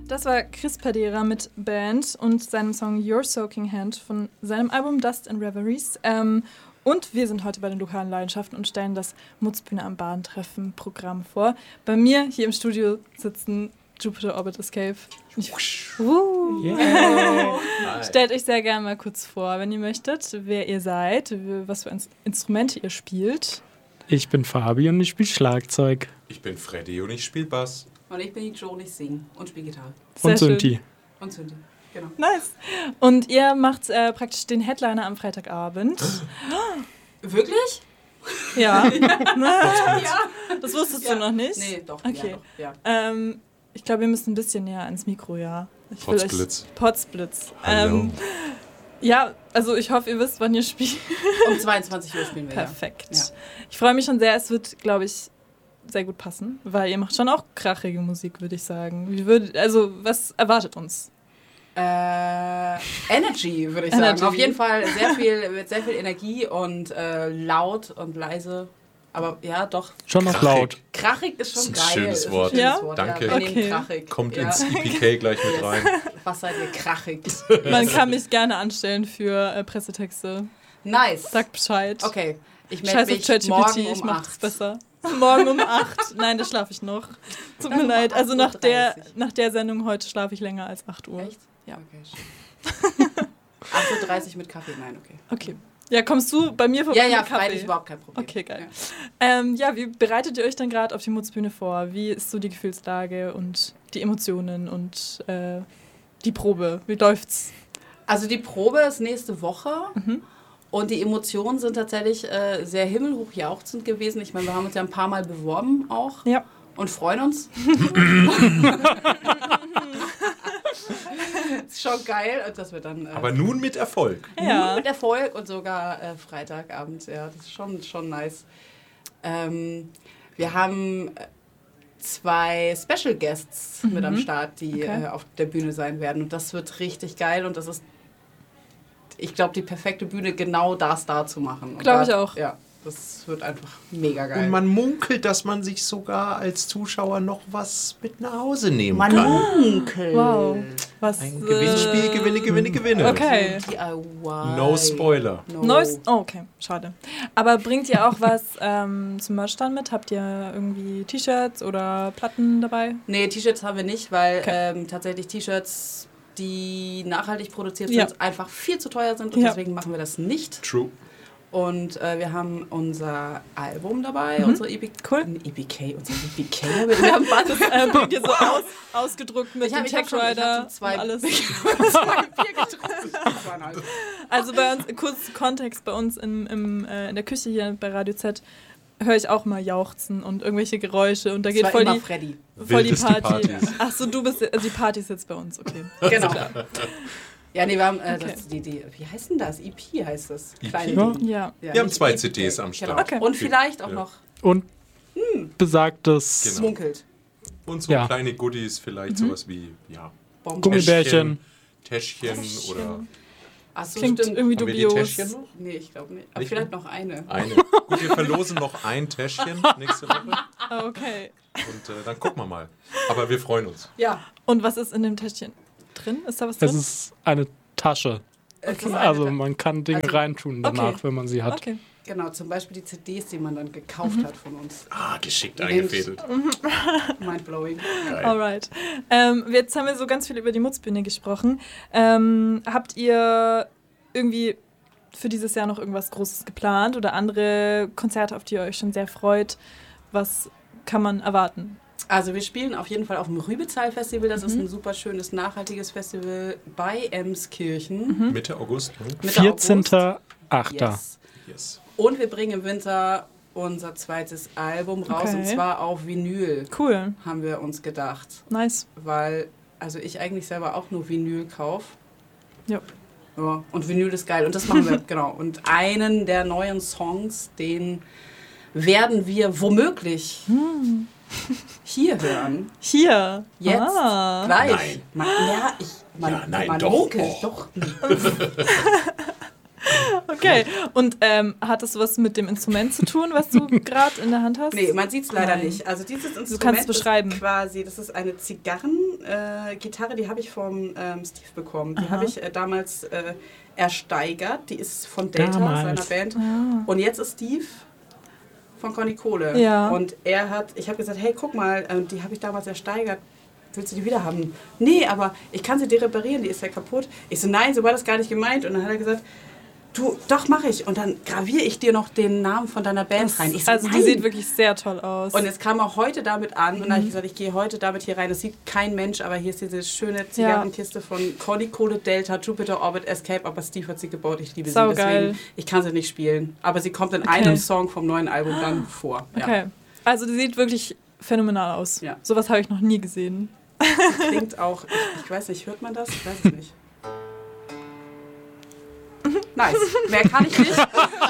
Das war Chris Padera mit Band und seinem Song Your Soaking Hand von seinem Album Dust and Reveries. Und wir sind heute bei den lokalen Leidenschaften und stellen das Mutzbühne am Bahntreffen-Programm vor. Bei mir hier im Studio sitzen Jupiter Orbit Escape. Stellt euch sehr gerne mal kurz vor, wenn ihr möchtet, wer ihr seid, was für Instrumente ihr spielt. Ich bin Fabi und ich spiele Schlagzeug. Ich bin Freddy und ich spiele Bass. Und ich bin die Jo und ich singe und spiele Gitarre. Und Synthi. Und Synthi, genau. Nice. Und ihr macht praktisch den Headliner am Freitagabend. Wirklich? Ja. Ja. Das wusstest du noch nicht? Nee, doch. Okay. Ja, doch, ja. Ich glaube, wir müssen ein bisschen näher ans Mikro, ja. Potzblitz. Ja, also ich hoffe, ihr wisst, wann ihr spielt. Um 22 Uhr spielen wir. Perfekt. Ja. Ich freue mich schon sehr. Es wird, glaube ich, sehr gut passen, weil ihr macht schon auch krachige Musik, würde ich sagen. Was erwartet uns? Energy, würde ich sagen. Auf jeden Fall sehr viel Energie und laut und leise. Aber ja, doch. Schon noch laut. Krachig ist schon das ist ein geil. schönes Wort. Ja? Danke. Ja, Okay. Krachig. Kommt ins EPK gleich mit rein. Was seid ihr krachig? Man kann mich gerne anstellen für Pressetexte. Nice. Sagt Bescheid. Okay, ich Scheiß melde auf mich ChatGPT, morgen ich um mach 8. das besser. Morgen um 8. Nein, da schlafe ich noch. Tut mir leid. Also nach der Sendung heute schlafe ich länger als 8 Uhr. Echt? Ja. Okay, schön. 8:30 Uhr mit Kaffee? Nein, okay. Okay. Ja, kommst du bei mir vorbei? Ja, mit Kaffee? freilich, überhaupt kein Problem. Okay, geil. Ja, wie bereitet ihr euch dann gerade auf die Mutzbühne vor? Wie ist so die Gefühlslage und die Emotionen und die Probe? Wie läuft's? Also die Probe ist nächste Woche. Und die Emotionen sind tatsächlich sehr himmelhoch jauchzend gewesen. Ich meine, wir haben uns ja ein paar Mal beworben auch. Ja. Und freuen uns. Ist schon geil, dass wir dann... Aber nun mit Erfolg. Ja. Mit Erfolg und sogar Freitagabend. Ja, das ist schon nice. Wir haben 2 Special Guests mit am Start, die auf der Bühne sein werden. Und das wird richtig geil. Und das ist, ich glaube, die perfekte Bühne, genau das da zu machen. Glaube ich auch. Ja, das wird einfach mega geil. Und man munkelt, dass man sich sogar als Zuschauer noch was mit nach Hause nehmen Man kann. munkelt. Wow. Was? Ein Gewinnspiel, Gewinne. Okay. DIY. No Spoiler. Neues? Oh, okay. Schade. Aber bringt ihr auch was zum Merch-Stand mit? Habt ihr irgendwie T-Shirts oder Platten dabei? Nee, T-Shirts haben wir nicht, weil Okay. tatsächlich T-Shirts, die nachhaltig produziert sind, einfach viel zu teuer sind und deswegen machen wir das nicht. True. Und wir haben unser Album dabei, unsere EPK, wir haben Band. Bringt ihr so ausgedruckt mit dem Tech Rider und zwei alles? Bier getrunken. Also bei uns, kurz Kontext, bei uns in der Küche hier bei Radio Z höre ich auch mal jauchzen und irgendwelche Geräusche und da geht voll die Freddy. Wildeste Party. Partys. Ach so, die Party ist jetzt bei uns, okay. Genau. Klar. Ja, nee, wir haben, Okay. wie heißt denn das? EP heißt das. EP. Kleine Ja. Ding. Ja. Ja, Wir haben nicht 2 EPK. CDs am Start. Okay. Und vielleicht auch Ja. noch Und besagtes Genau. munkelt. Und so Ja. kleine Goodies, vielleicht sowas wie Bonbon. Gummibärchen. Täschchen oder... Ach so, Klingt stimmt. irgendwie Haben wir die dubios. Täschchen noch? Nee, ich glaube nicht. Aber Nicht vielleicht noch eine. Eine. Gut, wir verlosen noch ein Täschchen nächste Woche Ah, okay. und dann gucken wir mal. Aber wir freuen uns. Ja. Und was ist in dem Täschchen drin? Ist da was Es drin? ist eine Tasche. Es ist eine Also man kann Dinge Also- reintun danach, Okay. wenn man sie hat. Okay. Genau, zum Beispiel die CDs, die man dann gekauft hat von uns. Geschickt Mensch. eingefädelt. Mindblowing. Geil. Alright. Jetzt haben wir so ganz viel über die Mutzbühne gesprochen. Habt ihr irgendwie für dieses Jahr noch irgendwas Großes geplant oder andere Konzerte, auf die ihr euch schon sehr freut? Was kann man erwarten? Also wir spielen auf jeden Fall auf dem Rübezahl-Festival. Das ist ein super schönes, nachhaltiges Festival bei Emskirchen. Mitte August. Ne? Mitte August. 14.8. Yes. Yes. Und wir bringen im Winter unser zweites Album raus. Okay. Und zwar auf Vinyl, Cool. haben wir uns gedacht. Nice. Weil, also ich eigentlich selber auch nur Vinyl kaufe. Ja. Ja, und Vinyl ist geil. Und das machen wir, genau. Und einen der neuen Songs, den werden wir womöglich hier hören. Hier. Jetzt. Ah. Gleich. Nein. Man Nein, doch. munkelt Oh. doch. Okay. Und hat das was mit dem Instrument zu tun, was du gerade in der Hand hast? Nee, man sieht es leider Nein. nicht. Also dieses Instrument kannst es beschreiben. ist quasi, das ist eine Zigarren, Gitarre, die habe ich vom Steve bekommen. Die habe ich damals ersteigert. Die ist von Delta, seiner Band. Und jetzt ist Steve von Conny Kohle. Ja. Und ich habe gesagt, hey, guck mal, die habe ich damals ersteigert. Willst du die wieder haben? Nee, aber ich kann sie dir reparieren, die ist ja kaputt. Ich so, nein, so war das gar nicht gemeint. Und dann hat er gesagt, du, doch, mache ich. Und dann graviere ich dir noch den Namen von deiner Band rein. Ich so, also nein. die sieht wirklich sehr toll aus. Und jetzt kam er heute damit an und dann habe ich gesagt, ich gehe heute damit hier rein. Das sieht kein Mensch, aber hier ist diese schöne Zigarrenkiste von Conny Kohle, Delta, Jupiter Orbit, Escape. Aber Steve hat sie gebaut, ich liebe sie. Deswegen, ich kann sie nicht spielen. Aber sie kommt in einem Song vom neuen Album dann vor. Ja. Okay, also die sieht wirklich phänomenal aus. Ja. Sowas habe ich noch nie gesehen. Sie klingt auch, ich weiß nicht, hört man das? Ich weiß es nicht. Nice. Mehr kann ich nicht.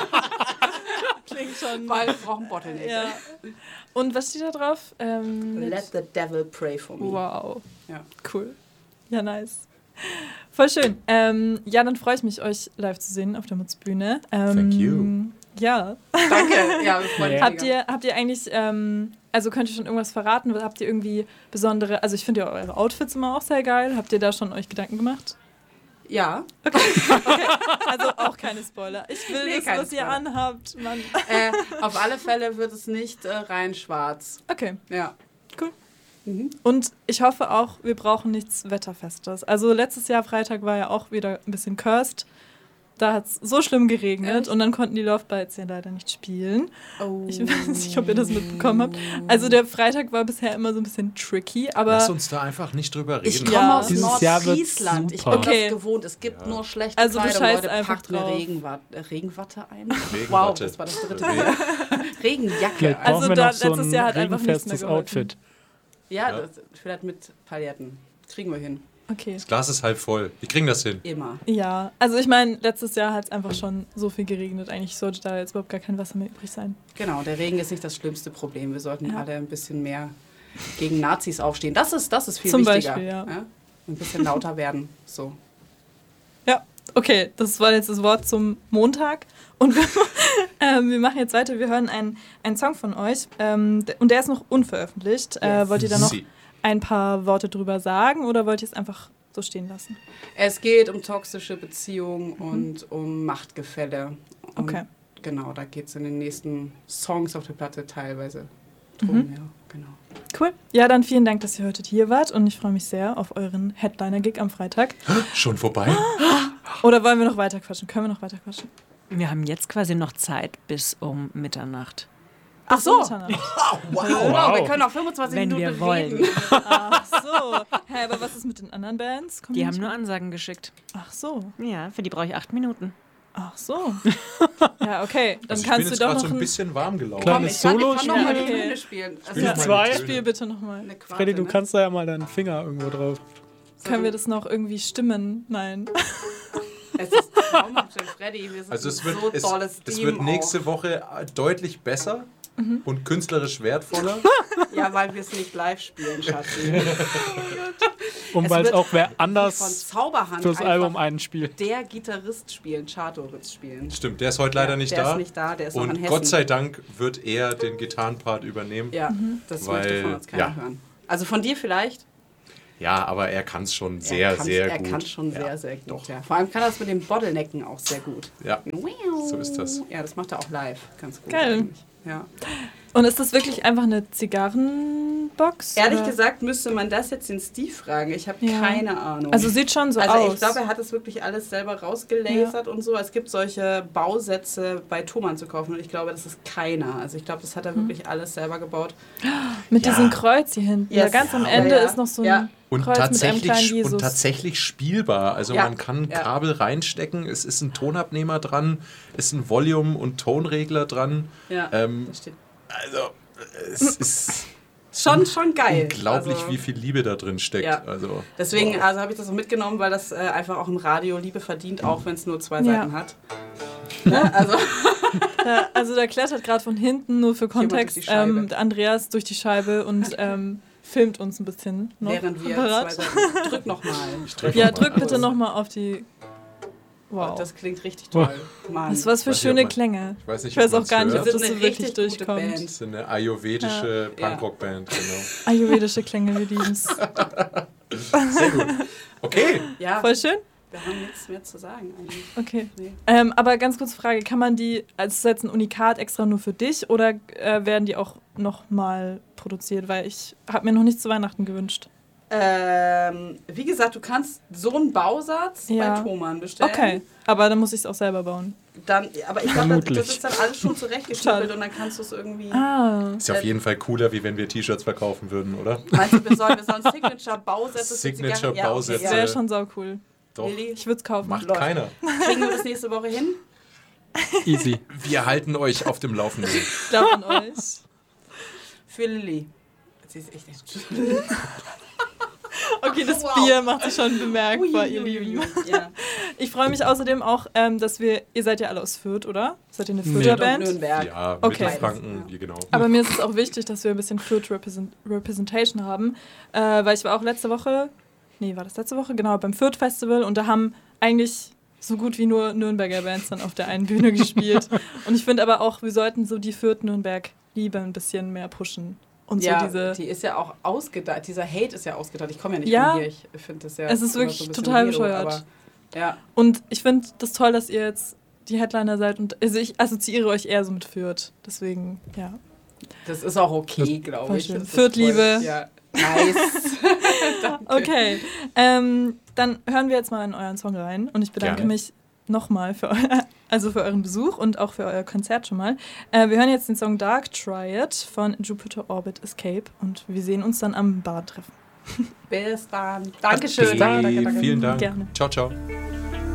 Klingt schon. Weil wir brauchen Bottleneck. Ja. Und was steht da drauf? Let the devil pray for me. Wow. Ja. Cool. Ja, nice. Voll schön. Ja, dann freue ich mich, euch live zu sehen auf der Mutzbühne. Thank you. Ja. Danke. Ja, wir freuen uns. Habt ihr eigentlich, also könnt ihr schon irgendwas verraten? Habt ihr irgendwie besondere, also ich finde ja eure Outfits immer auch sehr geil. Habt ihr da schon euch Gedanken gemacht? Ja. Okay. Also auch keine Spoiler. Ich will wissen, was ihr anhabt. Mann. Auf alle Fälle wird es nicht rein schwarz. Okay. Ja. Cool. Und ich hoffe auch, wir brauchen nichts Wetterfestes. Also letztes Jahr Freitag war ja auch wieder ein bisschen cursed. Da hat es so schlimm geregnet und dann konnten die Love Bites ja leider nicht spielen. Oh. Ich weiß nicht, ob ihr das mitbekommen habt. Also der Freitag war bisher immer so ein bisschen tricky, aber Lass uns da einfach nicht drüber reden. ich komme aus Dieses Jahr wird Nordfriesland. Ich super. bin das gewohnt. Es gibt nur schlechte Also du Kleidung. scheißt Leute, einfach packt mir drauf. Regenwatte ein. Regenwatte. Wow, das war das dritte Mal. Regenjacke. Vielleicht Also brauchen wir da noch so letztes ein Jahr hat einfach nichts mehr regenfestes geholfen. Outfit. Ja, Ja. das, vielleicht mit Paletten. Kriegen wir hin. okay. Das Glas ist halb voll. Wir kriegen das hin. Immer. Ja, also ich meine, letztes Jahr hat es einfach schon so viel geregnet. Eigentlich sollte da jetzt überhaupt gar kein Wasser mehr übrig sein. Genau, der Regen ist nicht das schlimmste Problem. Wir sollten alle ein bisschen mehr gegen Nazis aufstehen. Das ist viel Zum wichtiger. Beispiel, ja. Ein bisschen lauter werden. So. Ja, okay, das war jetzt das Wort zum Montag. Und wir machen jetzt weiter. Wir hören einen Song von euch. Und der ist noch unveröffentlicht. Yes. Wollt ihr da noch Sie. ein paar Worte drüber sagen oder wollt ihr es einfach so stehen lassen? Es geht um toxische Beziehungen und um Machtgefälle. Und Okay. Genau, da geht es in den nächsten Songs auf der Platte teilweise drum. Ja, genau. Cool. Ja, dann vielen Dank, dass ihr heute hier wart und ich freue mich sehr auf euren Headliner-Gig am Freitag. Schon vorbei? Oder wollen wir noch weiter quatschen? Können wir noch weiter quatschen? Wir haben jetzt quasi noch Zeit bis um Mitternacht. Ach so. Mitternacht. Wow, wir können auch 25 Wenn Minuten wir wollen. reden. Ach so. Hä, aber was ist mit den anderen Bands? Kommen Die haben nicht nur mit? Ansagen geschickt. Ach so. Ja, für die brauche ich 8 Minuten. Ach so. Ja, okay. Dann Also ich bin kannst du jetzt doch gerade noch so ein bisschen warm gelaufen. Klar. Komm, Kleines ich kann Solo noch spielen? mal die Okay. Töne spielen. Also Spiel Ja. noch mal Zwei? die Töne. Spiel bitte nochmal. eine Quarte, Freddy, du ne? kannst da ja mal deinen Finger irgendwo drauf. Können wir das noch irgendwie stimmen? Nein. Es ist traumhaft für Freddy. Wir sind Also es wird, so tolles es Team wird nächste auch. Woche deutlich besser und künstlerisch wertvoller. Ja, weil wir es nicht live spielen, Schatzi. Und Es weil es wird auch wer Von anders Zauberhand fürs einfach Album einspielt. der Gitarrist spielen, Chato wird spielen. Stimmt, der ist heute leider nicht der da. ist nicht da, der ist noch in Und Hessen. Gott sei Dank wird er den Gitarrenpart übernehmen. Ja, das Weil, möchte von uns keiner ja. hören. Also von dir vielleicht? Ja, aber er kann es schon sehr, er kann's- sehr er gut. kann schon sehr, Ja, sehr gut. doch. Ja. Vor allem kann er das mit dem Bottlenecken auch sehr gut. Ja, so ist das. Ja, das macht er auch live ganz gut. Geil. eigentlich. Ja. Und ist das wirklich einfach eine Zigarrenbox? Ehrlich oder? gesagt müsste man das jetzt den Steve fragen. Ich habe Ja. keine Ahnung. Also sieht schon so Also aus. ich glaube, er hat es wirklich alles selber rausgelasert und so. Es gibt solche Bausätze bei Thomann zu kaufen und ich glaube, das ist keiner. Also ich glaube, das hat er wirklich alles selber gebaut. Mit Ja. diesem Kreuz hier hinten. Yes. Da ganz am Ja, Ende ja. ist noch so ein Ja. Und Kreuz mit einem kleinen Jesus. tatsächlich spielbar. Also Ja. man kann Ja. Kabel reinstecken, es ist ein Tonabnehmer dran, ist ein Volume- und Tonregler dran. Ja, Ähm, das steht. Also es ist Schon geil. unglaublich, Also, wie viel Liebe da drin steckt. Ja. Also, Deswegen wow. also habe ich das so mitgenommen, weil das einfach auch im Radio Liebe verdient, auch wenn es nur 2 Ja. Seiten hat. Ne? Also, Also da klettert gerade von hinten, nur für Jemand Kontext, durch die Scheibe. der Andreas durch die Scheibe und filmt uns ein bisschen noch. während wir Parat. 2 Seiten. Drück nochmal. Ja, drück bitte nochmal auf die... Wow. Das klingt richtig toll. Mann. Das was für Weiß nicht, schöne ob man- Klänge. Ich weiß nicht, Ich weiß ob auch gar nicht, man's ob Wir hört. das sind so eine wirklich richtig gute durchkommt. Das ist eine ayurvedische Ja. Punkrock-Band, genau. Ayurvedische Klänge, wir lieben's. Sehr gut. Okay. Ja, Voll schön. wir haben nichts mehr zu sagen eigentlich. Okay. Nee. Aber ganz kurze Frage, kann man die, also ist das jetzt ein Unikat extra nur für dich oder werden die auch nochmal produziert? Weil ich habe mir noch nichts zu Weihnachten gewünscht. Wie gesagt, du kannst so einen Bausatz bei Thomann bestellen. Okay, aber dann muss ich es auch selber bauen. Dann, aber ich glaube, Vermutlich. das ist dann alles schon zurechtgeschnippelt und dann kannst du es irgendwie... Ist ja auf jeden Fall cooler, wie wenn wir T-Shirts verkaufen würden, oder? Meinst du, wir sollen Signature-Bausätze... Signature-Bausätze. Das wäre schon saucool. Doch, Lilly, Ich würde es kaufen. macht Läuft. keiner. kriegen wir das nächste Woche hin? Easy. Wir halten euch auf dem Laufenden. Ich glaube an euch. Für Lilly. Sie ist echt nicht... Okay, das Wow. Bier macht sich schon bemerkbar, ihr Lieben. Ja. Ich freue mich außerdem auch, dass ihr seid ja alle aus Fürth, oder? Seid ihr eine Nee. Fürther Und Band? Nürnberg. Ja, Okay. Mittelfranken, ja, genau. Aber mir ist es auch wichtig, dass wir ein bisschen Fürth Representation haben, weil ich war auch letzte Woche, war das letzte Woche? Genau, beim Fürth Festival und da haben eigentlich so gut wie nur Nürnberger Bands dann auf der einen Bühne gespielt. Und ich finde aber auch, wir sollten so die Fürth-Nürnberg-Liebe ein bisschen mehr pushen. Und Ja, so diese... die ist ja auch ausgedacht. Dieser Hate ist ja ausgedacht. Ich komme ja nicht Ja. von hier. Ich finde das ja... Es ist immer wirklich so ein bisschen total weirdo, bescheuert. aber ja. Und ich finde das toll, dass ihr jetzt die Headliner seid und also ich assoziiere euch eher so mit Fürth. Deswegen, ja. Das ist auch okay, glaube voll ich. schön. Das ist Fürth-Liebe. voll- Ja, nice. Danke. Okay, dann hören wir jetzt mal in euren Song rein und ich bedanke Gerne. mich nochmal für euren Besuch und auch für euer Konzert schon mal. Wir hören jetzt den Song Dark Triad von Jupiter Orbit Escape und wir sehen uns dann am Badentreffen. Bis dann. Dankeschön. Bis Danke. Vielen Dank. Gerne. Ciao, ciao.